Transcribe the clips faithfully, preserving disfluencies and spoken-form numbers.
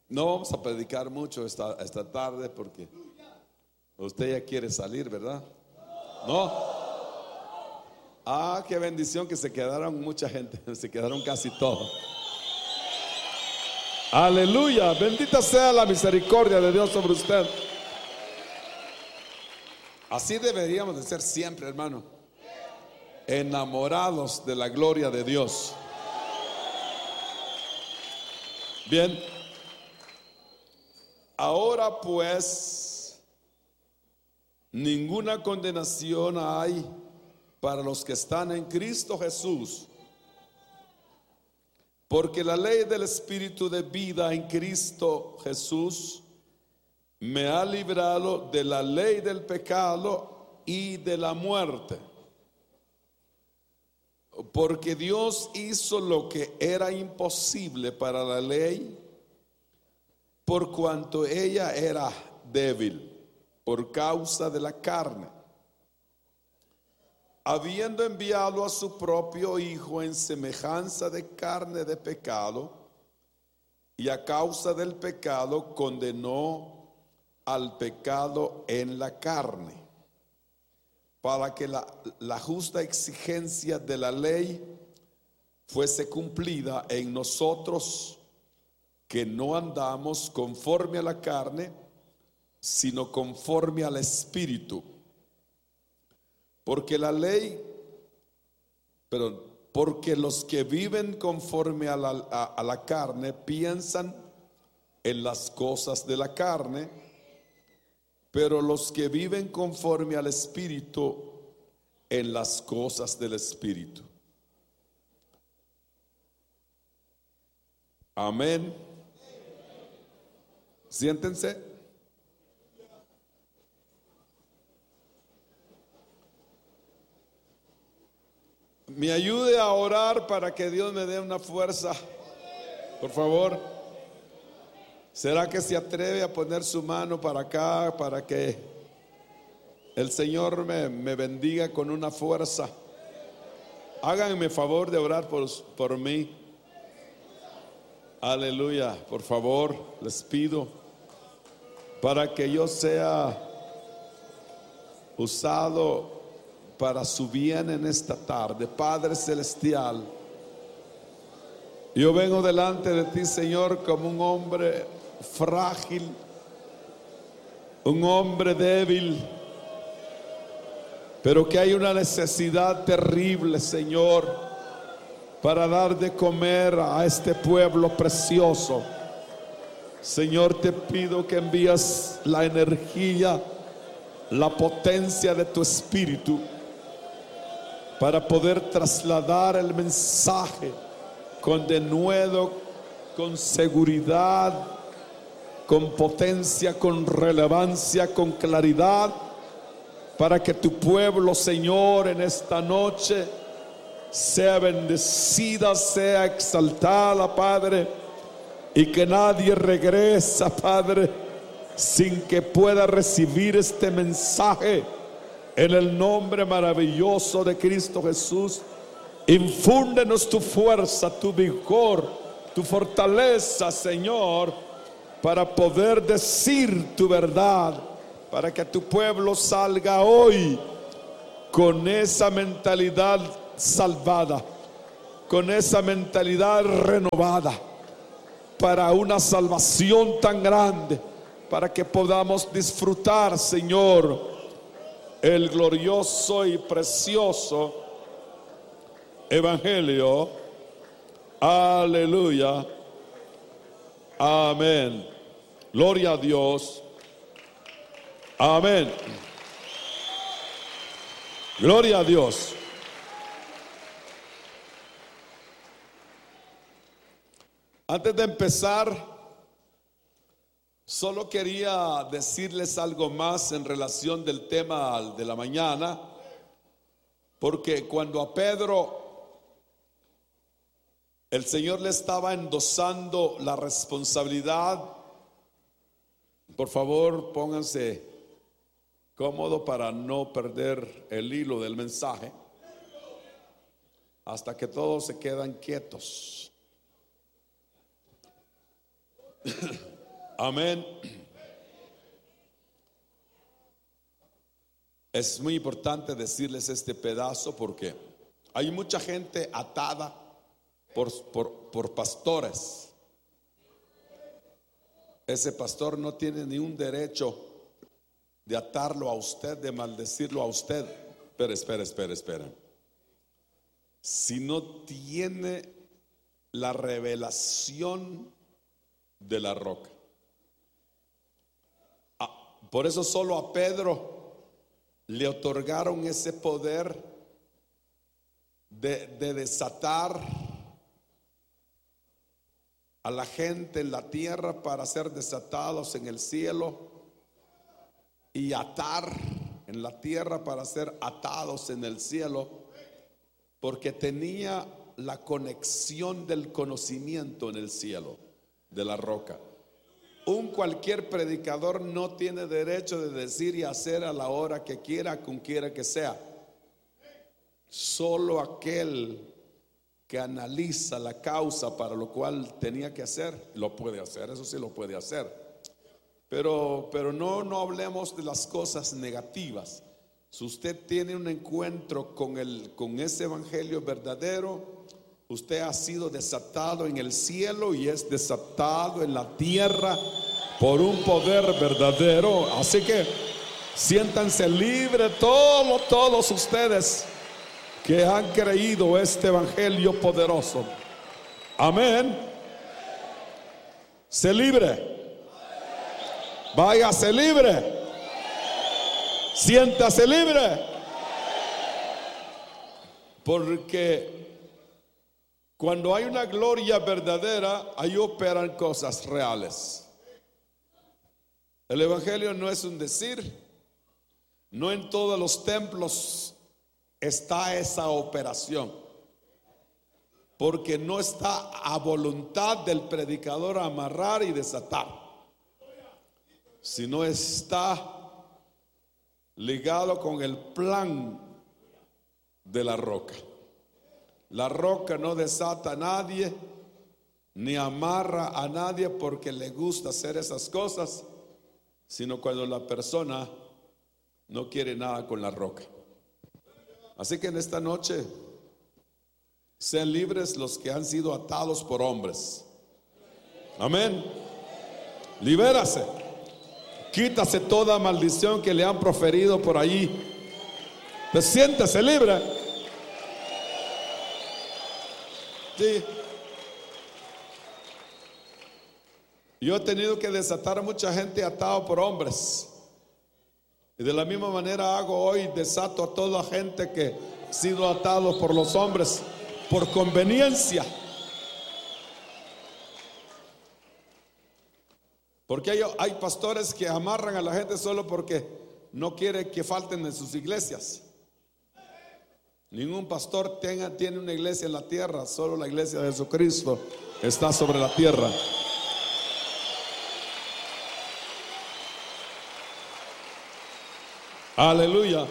No vamos a predicar mucho esta, esta tarde porque usted ya quiere salir, ¿verdad? ¿No? Ah, qué bendición que se quedaron mucha gente, se quedaron casi todos. Aleluya, bendita sea la misericordia de Dios sobre usted. Así deberíamos de ser siempre, hermano, enamorados de la gloria de Dios. Bien, ahora pues ninguna condenación hay para los que están en Cristo Jesús, porque la ley del Espíritu de vida en Cristo Jesús me ha librado de la ley del pecado y de la muerte. Porque Dios hizo lo que era imposible para la ley, por cuanto ella era débil por causa de la carne, habiendo enviado a su propio Hijo en semejanza de carne de pecado, y a causa del pecado condenó al pecado en la carne, para que la, la justa exigencia de la ley fuese cumplida en nosotros, que no andamos conforme a la carne, sino conforme al Espíritu. Porque la ley, perdón, porque los que viven conforme a la, a, a la carne piensan en las cosas de la carne, pero los que viven conforme al Espíritu en las cosas del Espíritu. Amén. Siéntense. Me ayude a orar para que Dios me dé una fuerza, por favor. ¿Será que se atreve a poner su mano para acá para que el Señor me, me bendiga con una fuerza? Háganme favor de orar por, por mí. Aleluya, por favor, les pido, para que yo sea usado para su bien en esta tarde. Padre celestial, yo vengo delante de ti, Señor, como un hombre frágil, un hombre débil, pero que hay una necesidad terrible, Señor, para dar de comer a este pueblo precioso. Señor, te pido que envíes la energía, la potencia de tu Espíritu para poder trasladar el mensaje con denuedo, con seguridad, con potencia, con relevancia, con claridad, para que tu pueblo, Señor, en esta noche sea bendecida, sea exaltada, Padre, y que nadie regresa, Padre, sin que pueda recibir este mensaje. En el nombre maravilloso de Cristo Jesús, infúndenos tu fuerza, tu vigor, tu fortaleza, Señor, para poder decir tu verdad, para que tu pueblo salga hoy con esa mentalidad salvada, con esa mentalidad renovada, para una salvación tan grande, para que podamos disfrutar, Señor, el glorioso y precioso evangelio. Aleluya. Amén. Gloria a Dios. Amén. Gloria a Dios. Antes de empezar, solo quería decirles algo más en relación del tema de la mañana, porque cuando a Pedro el Señor le estaba endosando la responsabilidad, por favor pónganse cómodo para no perder el hilo del mensaje, hasta que todos se quedan quietos. Amén. Es muy importante decirles este pedazo porque hay mucha gente atada por, por, por pastores. Ese pastor no tiene ni un derecho de atarlo a usted, de maldecirlo a usted. Espera, espera, espera, espera. Si no tiene la revelación de la roca. Ah, por eso solo a Pedro le otorgaron ese poder de, de desatar a la gente en la tierra para ser desatados en el cielo, y atar en la tierra para ser atados en el cielo, porque tenía la conexión del conocimiento en el cielo de la roca. Un cualquier predicador no tiene derecho de decir y hacer a la hora que quiera, con quiera que sea. Solo aquel que analiza la causa para lo cual tenía que hacer, lo puede hacer, eso sí lo puede hacer. Pero, pero no, no hablemos de las cosas negativas. Si usted tiene un encuentro con, el, con ese evangelio verdadero, usted ha sido desatado en el cielo y es desatado en la tierra por un poder verdadero. Así que siéntanse libres todos, todos ustedes que han creído este evangelio poderoso. Amén. Se libre. Váyase libre. Siéntase libre. Porque cuando hay una gloria verdadera, ahí operan cosas reales. El evangelio no es un decir. No en todos los templos está esa operación, porque no está a voluntad del predicador amarrar y desatar, sino está ligado con el plan de la roca. La roca no desata a nadie ni amarra a nadie porque le gusta hacer esas cosas, sino cuando la persona no quiere nada con la roca. Así que en esta noche sean libres los que han sido atados por hombres. Amén. Libérase. Quítase toda maldición que le han proferido por allí. Pues siéntese libre. Sí. Yo he tenido que desatar a mucha gente atado por hombres. Y de la misma manera hago hoy, desato a toda la gente que ha sido atado por los hombres por conveniencia. Porque hay, hay pastores que amarran a la gente solo porque no quiere que falten en sus iglesias. Ningún pastor tenga, tiene una iglesia en la tierra, solo la iglesia de Jesucristo está sobre la tierra. Aleluya.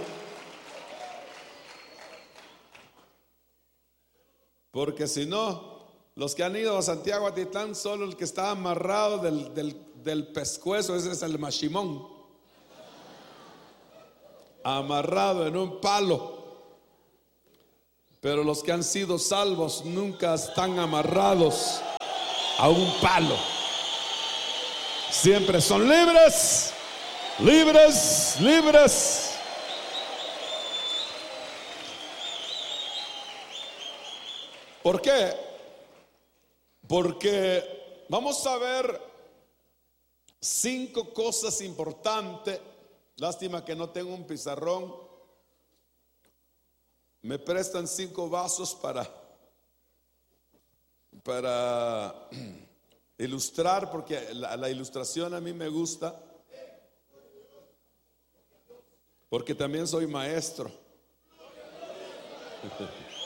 Porque si no, los que han ido a Santiago Atitlán, solo el que está amarrado del, del, del pescuezo, ese es el mashimón, amarrado en un palo. Pero los que han sido salvos nunca están amarrados a un palo. Siempre son libres, libres, libres. ¿Por qué? Porque vamos a ver cinco cosas importantes. Lástima que no tengo un pizarrón. Me prestan cinco vasos para, para ilustrar, porque la, la ilustración a mí me gusta, porque también soy maestro.